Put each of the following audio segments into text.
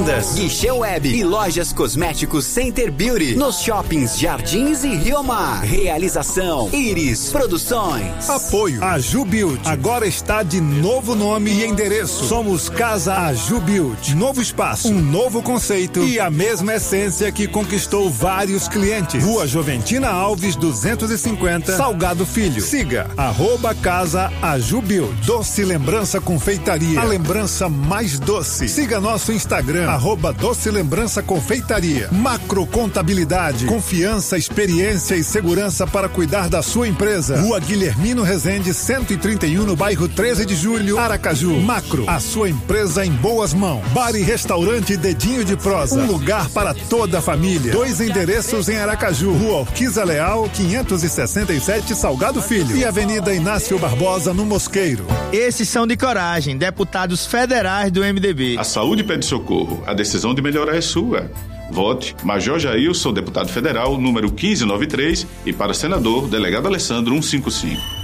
Vendas, guichê web e lojas cosméticos Center Beauty nos shoppings Jardins e Riomar. Realização Iris Produções. Apoio Aju Build. Agora está de novo nome e endereço. Somos Casa Aju Build. Novo espaço, um novo conceito e a mesma essência que conquistou vários clientes. Rua Joventina Alves 250, Salgado Filho. Siga @Casa Aju Build. Doce Lembrança Confeitaria. A lembrança mais doce. Siga nosso Instagram @Doce Lembrança Confeitaria. Macro Contabilidade. Confiança, experiência e segurança para cuidar da sua empresa. Rua Guilhermino Rezende 131, no bairro 13 de Julho, Aracaju. Macro, a sua empresa em boas mãos. Bar e restaurante Dedinho de Prosa. Um lugar para toda a família. 2 endereços em Aracaju. Rua Orquiza Leal 567, Salgado Filho. E Avenida Inácio Barbosa, no Mosqueiro. Esses são de coragem, deputados federais do MDB. A saúde pede socorro. A decisão de melhorar é sua. Vote Major Jailson, deputado federal, número 1593, e para senador, delegado Alessandro 155.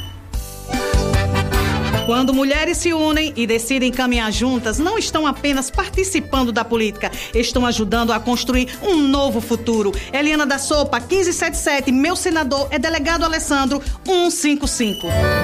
Quando mulheres se unem e decidem caminhar juntas, não estão apenas participando da política, estão ajudando a construir um novo futuro. Eliana da Sopa, 1577, meu senador é delegado Alessandro 155.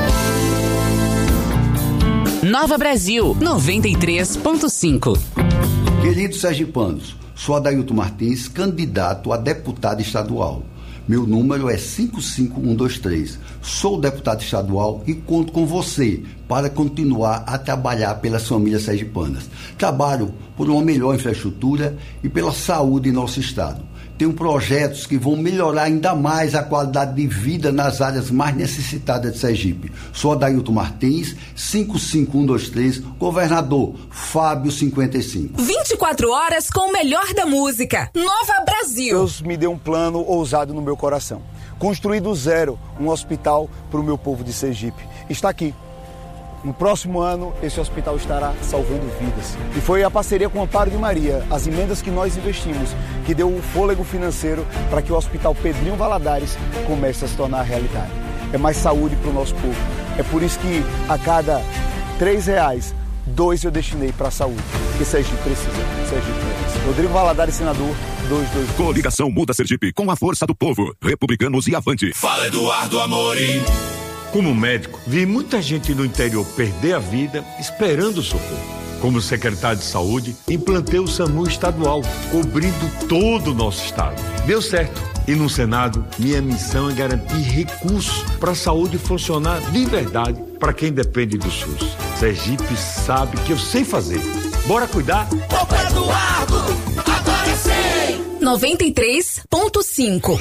Nova Brasil, 93.5. Queridos sergipanos, sou Adailton Martins, candidato a deputado estadual. Meu número é 55123. Sou deputado estadual e conto com você para continuar a trabalhar pelas famílias sergipanas. Trabalho por uma melhor infraestrutura e pela saúde em nosso estado. Tenho projetos que vão melhorar ainda mais a qualidade de vida nas áreas mais necessitadas de Sergipe. Sou Adailton Martins, 55123, governador Fábio 55. 24 horas com o melhor da música. Nova Brasil. Deus me deu um plano ousado no meu coração. Construir do zero um hospital para o meu povo de Sergipe. Está aqui. No próximo ano, esse hospital estará salvando vidas. E foi a parceria com o Amparo de Maria, as emendas que nós investimos, que deu um fôlego financeiro para que o Hospital Pedrinho Valadares comece a se tornar realidade. É mais saúde para o nosso povo. É por isso que a cada R$3, 2 eu destinei para a saúde. Porque Sergipe precisa. Sergipe merece. Rodrigo Valadares, senador, 22. Coligação Muda Sergipe, com a força do povo. Republicanos e avante. Fala Eduardo Amorim. Como médico, vi muita gente no interior perder a vida esperando socorro. Como secretário de saúde, implantei o SAMU estadual, cobrindo todo o nosso estado. Deu certo. E no Senado, minha missão é garantir recursos para a saúde funcionar de verdade para quem depende do SUS. Sergipe sabe que eu sei fazer. Bora cuidar? Opa, Eduardo, agora sei! 93.5.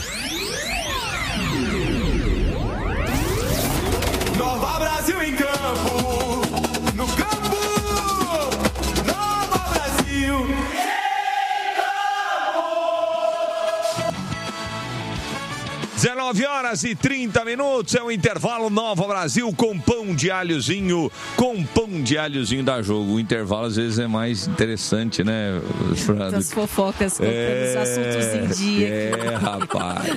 Nova Brasil em campo, no campo, Nova Brasil em campo. 19h30, é o intervalo Nova Brasil com pão de alhozinho, dá jogo. O intervalo às vezes é mais interessante, né, Fran? As fofocas, colocando os assuntos em dia. Rapaz.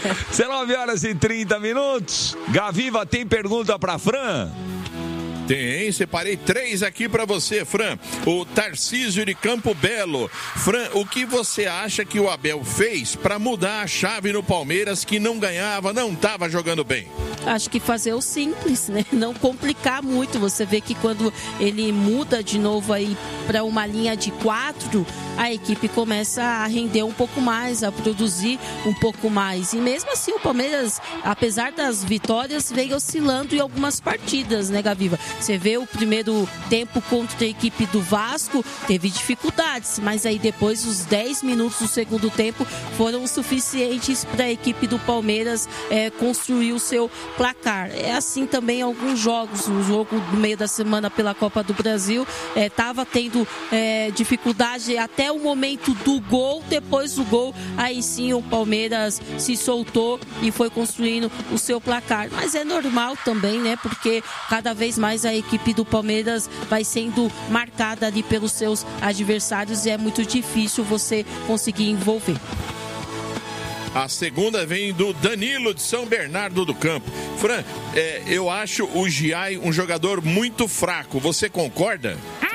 19h30. Gaviva, tem pergunta pra Fran? Tem, separei 3 aqui pra você, Fran. O Tarcísio de Campo Belo. Fran, o que você acha que o Abel fez pra mudar a chave no Palmeiras, que não ganhava, não tava jogando bem? Acho que fazer o simples, né? Não complicar muito. Você vê que quando ele muda de novo aí para uma linha de 4, a equipe começa a render um pouco mais, a produzir um pouco mais. E mesmo assim o Palmeiras, apesar das vitórias, veio oscilando em algumas partidas, né, Gaviva? Você vê o primeiro tempo contra a equipe do Vasco, teve dificuldades, mas aí depois os 10 minutos do segundo tempo foram suficientes para a equipe do Palmeiras construir o seu placar. É assim também em alguns jogos. No jogo do meio da semana pela Copa do Brasil, estava tendo dificuldade até o momento do gol. Depois do gol, aí sim o Palmeiras se soltou e foi construindo o seu placar. Mas é normal também, né? Porque cada vez mais a equipe do Palmeiras vai sendo marcada ali pelos seus adversários e é muito difícil você conseguir envolver. A segunda vem do Danilo de São Bernardo do Campo. Fran, eu acho o Giai um jogador muito fraco. Você concorda?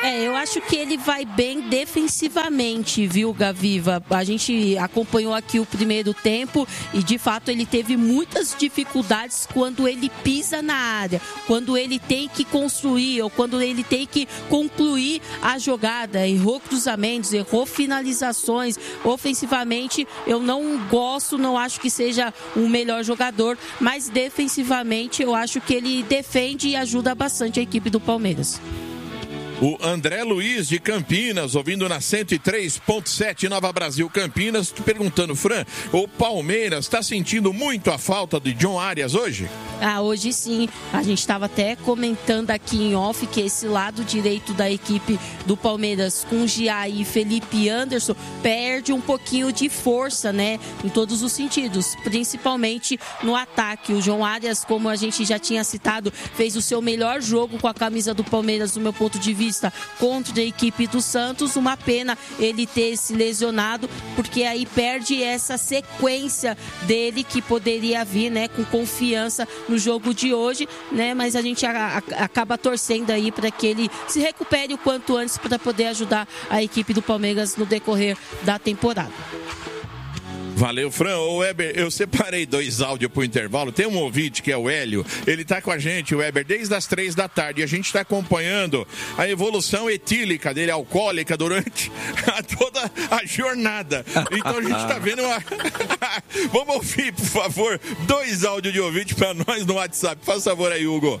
Eu acho que ele vai bem defensivamente, viu, Gaviva? A gente acompanhou aqui o primeiro tempo e, de fato, ele teve muitas dificuldades quando ele pisa na área, quando ele tem que construir ou quando ele tem que concluir a jogada. Errou cruzamentos, errou finalizações. Ofensivamente, eu não acho que seja o melhor jogador, mas defensivamente eu acho que ele defende e ajuda bastante a equipe do Palmeiras. O André Luiz de Campinas, ouvindo na 103.7 Nova Brasil Campinas, perguntando, Fran, o Palmeiras está sentindo muito a falta de John Arias hoje? Hoje sim, a gente estava até comentando aqui em off que esse lado direito da equipe do Palmeiras com Giai e Felipe Anderson perde um pouquinho de força, né, em todos os sentidos, principalmente no ataque. O John Arias, como a gente já tinha citado, fez o seu melhor jogo com a camisa do Palmeiras, do meu ponto de vista, contra a equipe do Santos. Uma pena ele ter se lesionado, porque aí perde essa sequência dele que poderia vir, né, com confiança no jogo de hoje, né, mas a gente acaba torcendo aí para que ele se recupere o quanto antes para poder ajudar a equipe do Palmeiras no decorrer da temporada. Valeu, Fran. Ô, Weber, eu separei 2 áudios pro intervalo. Tem um ouvinte que é o Hélio. Ele tá com a gente, o Weber, desde as 3 da tarde. E a gente tá acompanhando a evolução etílica dele, alcoólica, durante toda a jornada. Então a gente tá vendo uma... Vamos ouvir, por favor, 2 áudios de ouvinte pra nós no WhatsApp. Faz favor aí, Hugo.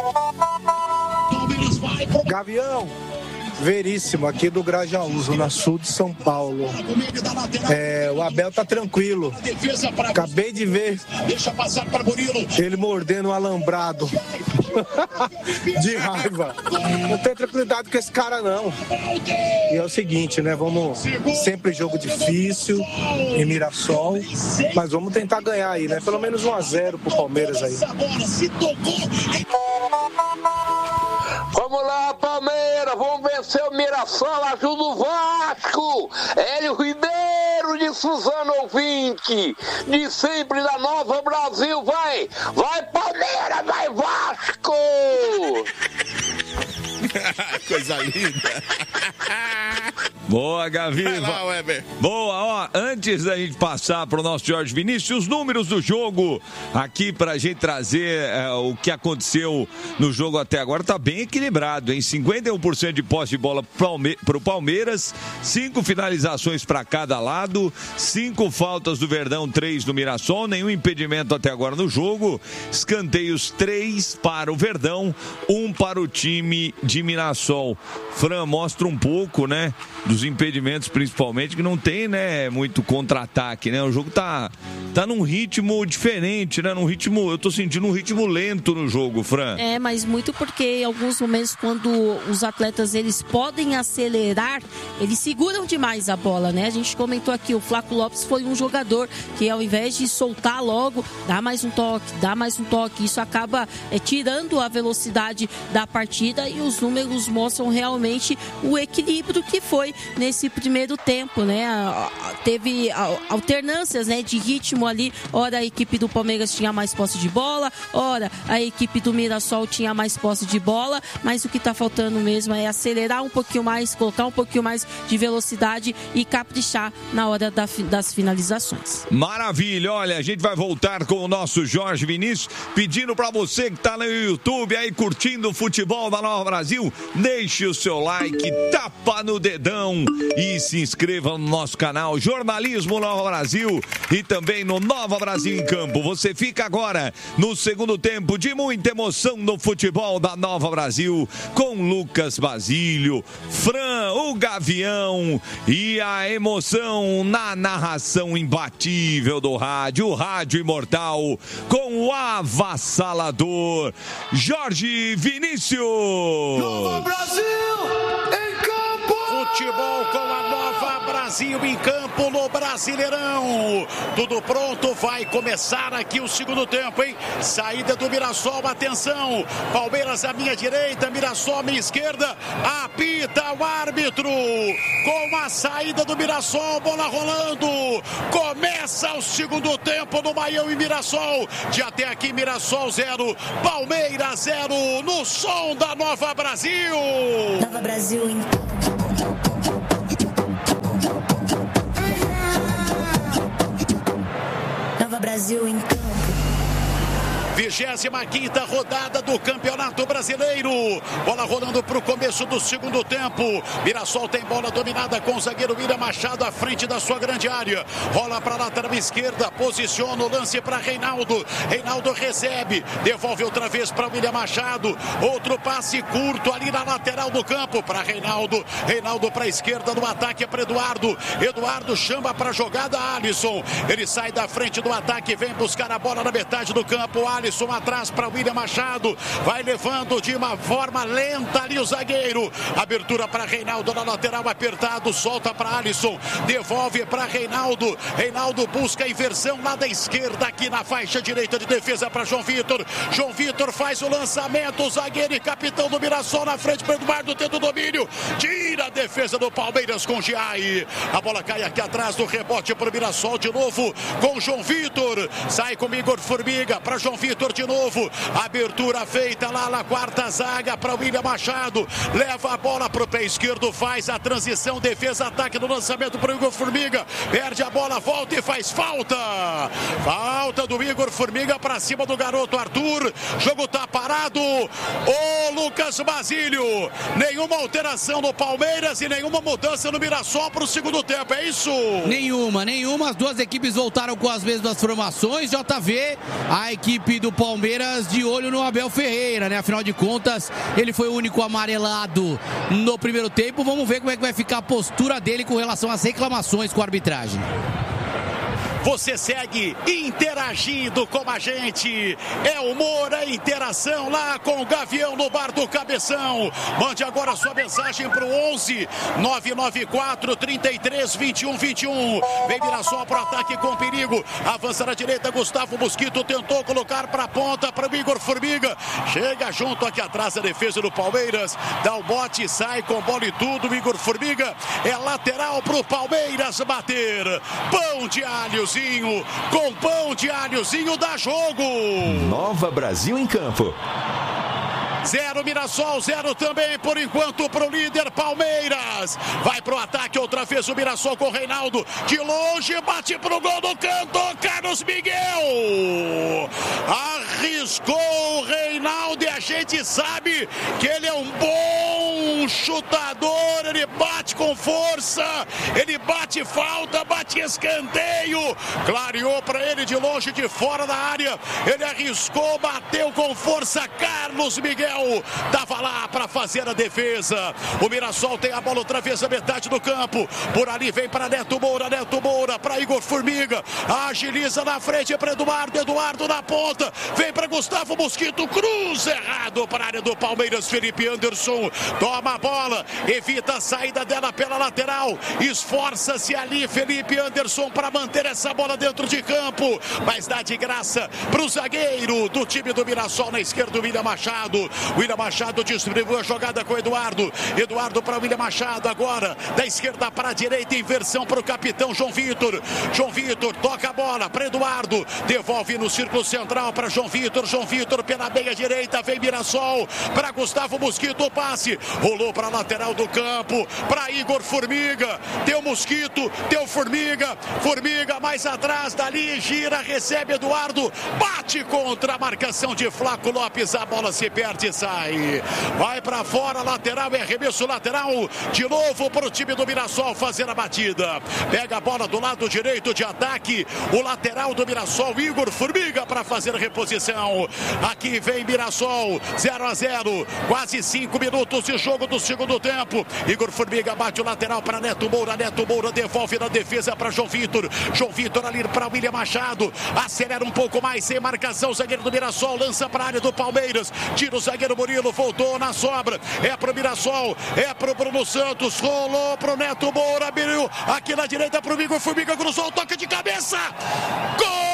Gavião, Veríssimo, aqui do Grajaú, zona sul de São Paulo. O Abel tá tranquilo. Acabei de ver ele mordendo um alambrado. De raiva. Não tem tranquilidade com esse cara, não. E é o seguinte, né? Vamos sempre jogo difícil em Mirassol, mas vamos tentar ganhar aí, né? Pelo menos 1-0 pro Palmeiras aí. Vamos lá, Palmeiras, vamos vencer o Mirassol, ajuda o Vasco. Hélio Ribeiro de Suzano, ouvinte, de sempre da Nova Brasil, vai Palmeiras, vai Vasco. Coisa linda. Boa, Gaviva. Vai lá, Weber. Boa, ó, antes da gente passar para o nosso Jorge Vinícius, os números do jogo aqui para a gente trazer o que aconteceu no jogo até agora, tá bem equilibrado, hein? 51% de posse de bola para o Palmeiras, 5 finalizações para cada lado, 5 faltas do Verdão, 3 do Mirassol, nenhum impedimento até agora no jogo, escanteios 3 para o Verdão, 1 para o time de Mirassol. Fran, mostra um pouco, né, dos impedimentos principalmente, que não tem, né, muito contra-ataque, né? O jogo tá num ritmo diferente, né? Eu tô sentindo um ritmo lento no jogo, Fran. Mas muito porque em alguns momentos, quando os atletas eles podem acelerar, eles seguram demais a bola, né? A gente comentou aqui, o Flaco Lopes foi um jogador que, ao invés de soltar logo, dá mais um toque, isso acaba tirando a velocidade da partida, e os números mostram realmente o equilíbrio que foi nesse primeiro tempo, né? Teve alternâncias, né, de ritmo ali. Ora a equipe do Palmeiras tinha mais posse de bola, ora a equipe do Mirassol tinha mais posse de bola, mas o que tá faltando mesmo é acelerar um pouquinho mais, colocar um pouquinho mais de velocidade e caprichar na hora das finalizações. Maravilha, olha, a gente vai voltar com o nosso Jorge Vinícius, pedindo para você que tá no YouTube aí curtindo o futebol da Nova Brasil, deixe o seu like, tapa no dedão e se inscreva no nosso canal Jornalismo Nova Brasil e também no Nova Brasil em Campo. Você fica agora no segundo tempo de muita emoção no futebol da Nova Brasil com Lucas Basílio, Fran, o Gavião e a emoção na narração imbatível do rádio, o rádio imortal com o avassalador Jorge Vinícius. Nova Brasil em campo! Futebol com a Nova Brasil em campo no Brasileirão. Tudo pronto, vai começar aqui o segundo tempo, hein? Saída do Mirassol, atenção. Palmeiras à minha direita, Mirassol à minha esquerda. Apita o árbitro. Com a saída do Mirassol, bola rolando. Começa o segundo tempo no Maião e Mirassol. De até aqui, Mirassol 0, Palmeiras 0, no som da Nova Brasil. Nova Brasil em campo. Nova Brasil em campo. 25ª rodada do Campeonato Brasileiro. Bola rolando para o começo do segundo tempo. Mirassol tem bola dominada com o zagueiro William Machado à frente da sua grande área. Rola para a lateral esquerda, posiciona o lance para Reinaldo. Reinaldo recebe, devolve outra vez para William Machado. Outro passe curto ali na lateral do campo para Reinaldo. Reinaldo para a esquerda no ataque é para Eduardo. Eduardo chama para a jogada Alisson. Ele sai da frente do ataque, vem buscar a bola na metade do campo. Alisson atrás para William Machado, vai levando de uma forma lenta ali o zagueiro, abertura para Reinaldo na lateral, apertado, solta para Alisson, devolve para Reinaldo. Reinaldo busca a inversão lá da esquerda, aqui na faixa direita de defesa para João Vitor. João Vitor faz o lançamento, o zagueiro e capitão do Mirassol na frente para Eduardo, tendo domínio, tira a defesa do Palmeiras com Giai. A bola cai aqui atrás do rebote para o Mirassol de novo com João Vitor, sai com Igor Formiga para João Vitor de novo, abertura feita lá na quarta zaga para William Machado, leva a bola para o pé esquerdo, faz a transição, defesa, ataque no lançamento para o Igor Formiga, perde a bola, volta e faz falta do Igor Formiga para cima do garoto Arthur. Jogo tá parado. O Lucas Basílio, nenhuma alteração no Palmeiras e nenhuma mudança no Mirassol para o segundo tempo, é isso? Nenhuma, as duas equipes voltaram com as mesmas formações. JV, a equipe do Palmeiras de olho no Abel Ferreira, né? Afinal de contas, ele foi o único amarelado no primeiro tempo. Vamos ver como é que vai ficar a postura dele com relação às reclamações com a arbitragem. Você segue interagindo com a gente. É humor, é interação lá com o Gavião no Bar do Cabeção. Mande agora a sua mensagem para o 11 994 33 21 21. Vem Mirassol para o ataque com perigo. Avança na direita, Gustavo Mosquito tentou colocar para a ponta para o Igor Formiga. Chega junto aqui atrás a defesa do Palmeiras. Dá o bote, sai com bola e tudo. O Igor Formiga é lateral para o Palmeiras bater. Pão de alhos. Com pão de alhozinho dá jogo. Nova Brasil em campo. 0 Mirassol, 0 também por enquanto para o líder Palmeiras. Vai pro ataque outra vez o Mirassol com o Reinaldo. De longe, bate pro gol do canto. Carlos Miguel arriscou o Reinaldo e a gente sabe que ele é um bom chutador. Ele bate com força, ele bate falta, bate escanteio. Clareou para ele de longe, de fora da área. Ele arriscou, bateu com força. Carlos Miguel tava lá para fazer a defesa. O Mirassol tem a bola outra vez na metade do campo. Por ali vem para Neto Moura para Igor Formiga. Agiliza na frente para Eduardo na ponta. Vem para Gustavo Mosquito. Cruz errado para a área do Palmeiras. Felipe Anderson toma a bola, evita a saída dela pela lateral. Esforça-se ali Felipe Anderson para manter essa bola dentro de campo, mas dá de graça para o zagueiro do time do Mirassol na esquerda, o William Machado. William Machado distribuiu a jogada com Eduardo para William Machado, agora da esquerda para a direita, inversão para o capitão João Vitor toca a bola para Eduardo, devolve no círculo central para João Vitor pela meia direita, vem Mirassol para Gustavo Mosquito, o passe rolou para a lateral do campo para Igor Formiga, teu Mosquito, teu Formiga mais atrás dali, gira, recebe Eduardo, bate contra a marcação de Flaco Lopes, a bola se perde e sai, vai para fora, lateral, é arremesso lateral de novo para o time do Mirassol fazer a batida, pega a bola do lado direito de ataque, o lateral do Mirassol, Igor Formiga, para fazer a reposição. Aqui vem Mirassol, 0-0, quase 5 minutos de jogo do segundo tempo. Igor Formiga bate o lateral para Neto Neto Moura devolve na defesa para João Vitor. João Vitor ali para William Machado. Acelera um pouco mais, sem marcação. Zagueiro do Mirassol lança para a área do Palmeiras. Tira o zagueiro Murilo, voltou na sobra. É pro Mirassol, é pro Bruno Santos. Rolou pro Neto Moura, abriu aqui na direita pro Migo. Formiga cruzou, toca de cabeça. Gol!